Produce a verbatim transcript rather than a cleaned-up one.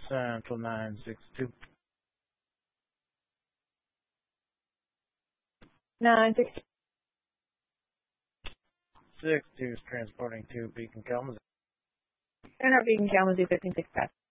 Central nine six two. nine six two. six two is transporting to Beacon Kalamazoo. And our Beacon Kalamazoo fifteen six pass.